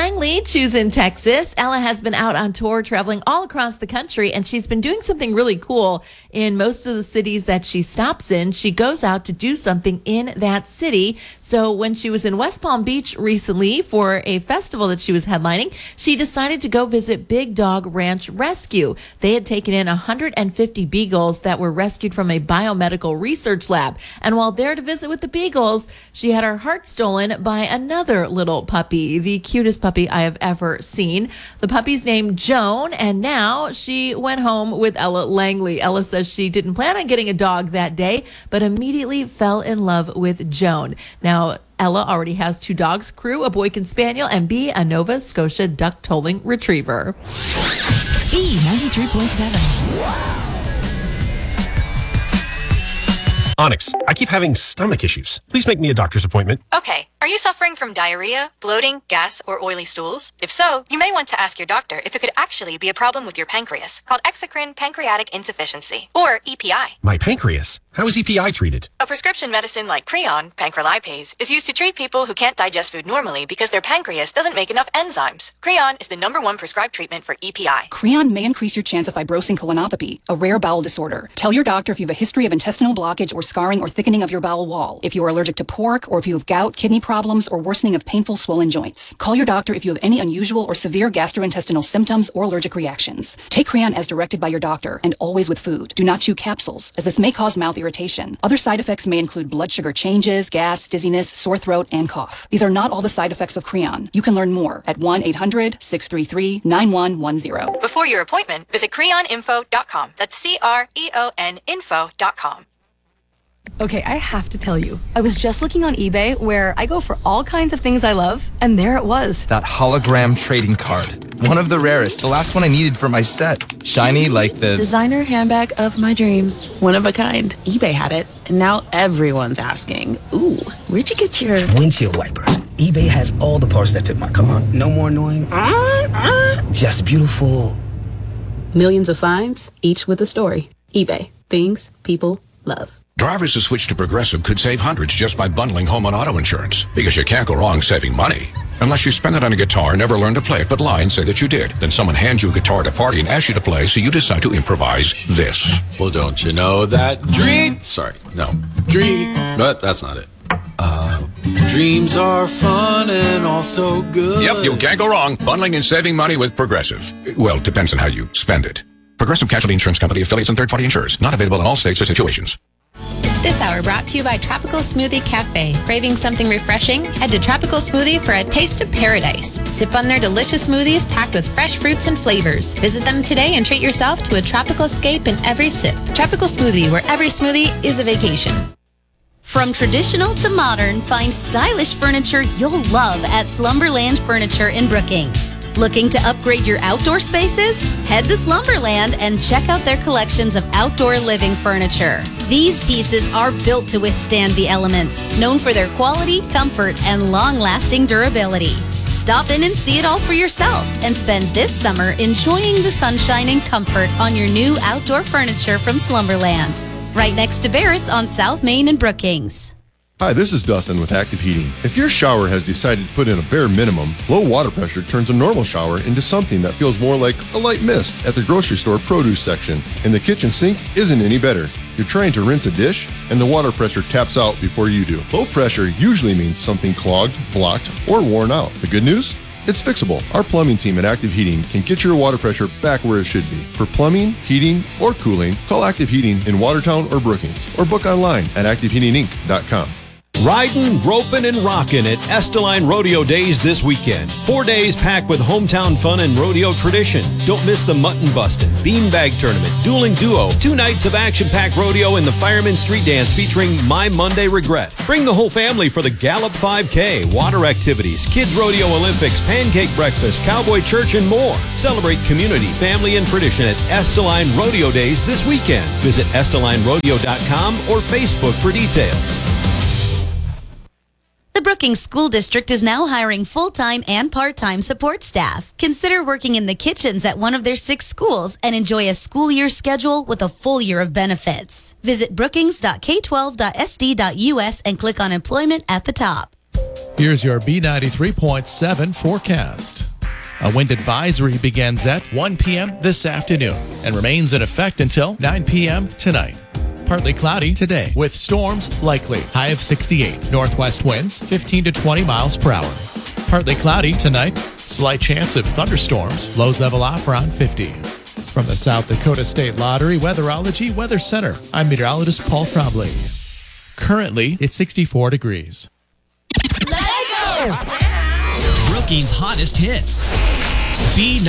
Langley, choosing Texas. Ella has been out on tour traveling all across the country, and she's been doing something really cool in most of the cities that she stops in. She goes out to do something in that city. So when she was in West Palm Beach recently for a festival that she was headlining, she decided to go visit Big Dog Ranch Rescue. They had taken in 150 beagles that were rescued from a biomedical research lab. And while there to visit with the beagles, she had her heart stolen by another little puppy, the cutest puppy I have ever seen. The puppy's named Joan, and now she went home with Ella Langley. Ella says she didn't plan on getting a dog that day, but immediately fell in love with Joan. Now, Ella already has 2 dogs, Crew, a Boykin Spaniel, and B, a Nova Scotia duck tolling retriever. B93.7. Onyx, I keep having stomach issues. Please make me a doctor's appointment. Okay. Are you suffering from diarrhea, bloating, gas, or oily stools? If so, you may want to ask your doctor if it could actually be a problem with your pancreas, called exocrine pancreatic insufficiency, or EPI. My pancreas? How is EPI treated? A prescription medicine like Creon, pancrelipase, is used to treat people who can't digest food normally because their pancreas doesn't make enough enzymes. Creon is the #1 prescribed treatment for EPI. Creon may increase your chance of fibrosing colonopathy, a rare bowel disorder. Tell your doctor if you have a history of intestinal blockage or scarring or thickening of your bowel wall, if you are allergic to pork, or if you have gout, kidney problems, or worsening of painful swollen joints. Call your doctor if you have any unusual or severe gastrointestinal symptoms or allergic reactions. Take Creon as directed by your doctor, and always with food. Do not chew capsules, as this may cause mouth irritation. Other side effects may include blood sugar changes, gas, dizziness, sore throat, and cough. These are not all the side effects of Creon. You can learn more at 1-800-633-9110. Before your appointment, visit creoninfo.com. That's CREON info.com. Okay, I have to tell you, I was just looking on eBay where I go for all kinds of things I love, and there it was. That hologram trading card. One of the rarest, the last one I needed for my set. Shiny like the designer handbag of my dreams. One of a kind. eBay had it, and now everyone's asking, ooh, where'd you get your windshield wipers? eBay has all the parts that fit my car. No more annoying, just beautiful. Millions of finds, each with a story. eBay. Things people love. Drivers who switch to Progressive could save hundreds just by bundling home and auto insurance, because you can't go wrong saving money. Unless you spend it on a guitar, never learn to play it, but lie and say that you did. Then someone hands you a guitar at a party and asks you to play, so you decide to improvise this. Well, don't you know that but that's not it. Dreams are fun and also good. Yep, you can't go wrong bundling and saving money with Progressive. Well, it depends on how you spend it. Progressive Casualty Insurance Company, affiliates, and third-party insurers. Not available in all states or situations. This hour brought to you by Tropical Smoothie Cafe. Craving something refreshing? Head to Tropical Smoothie for a taste of paradise. Sip on their delicious smoothies packed with fresh fruits and flavors. Visit them today and treat yourself to a tropical escape in every sip. Tropical Smoothie, where every smoothie is a vacation. From traditional to modern, find stylish furniture you'll love at Slumberland Furniture in Brookings. Looking to upgrade your outdoor spaces? Head to Slumberland and check out their collections of outdoor living furniture. These pieces are built to withstand the elements, known for their quality, comfort, and long-lasting durability. Stop in and see it all for yourself and spend this summer enjoying the sunshine and comfort on your new outdoor furniture from Slumberland. Right next to Barrett's on South Main and Brookings. Hi, this is Dustin with Active Heating. If your shower has decided to put in a bare minimum, low water pressure turns a normal shower into something that feels more like a light mist at the grocery store produce section, and the kitchen sink isn't any better. You're trying to rinse a dish, and the water pressure taps out before you do. Low pressure usually means something clogged, blocked, or worn out. The good news? It's fixable. Our plumbing team at Active Heating can get your water pressure back where it should be. For plumbing, heating, or cooling, call Active Heating in Watertown or Brookings, or book online at activeheatinginc.com. Riding, roping, and rocking at Esteline Rodeo Days this weekend. 4 days packed with hometown fun and rodeo tradition. Don't miss the mutton busting, beanbag tournament, dueling duo, 2 nights of action-packed rodeo and the Fireman Street Dance featuring My Monday Regret. Bring the whole family for the Gallup 5K, water activities, Kids Rodeo Olympics, pancake breakfast, cowboy church, and more. Celebrate community, family, and tradition at Esteline Rodeo Days this weekend. Visit EstelineRodeo.com or Facebook for details. The Brookings School District is now hiring full-time and part-time support staff. Consider working in the kitchens at one of their 6 schools and enjoy a school year schedule with a full year of benefits. Visit brookings.k12.sd.us and click on employment at the top. Here's your B93.7 forecast. A wind advisory begins at 1 p.m. this afternoon and remains in effect until 9 p.m. tonight. Partly cloudy today with storms likely. High of 68. Northwest winds 15 to 20 miles per hour. Partly cloudy tonight. Slight chance of thunderstorms. Lows level off around 50. From the South Dakota State Lottery Weatherology Weather Center, I'm meteorologist Paul Frobley. Currently, it's 64 degrees. Let's go! Brookings' hottest hits. B90.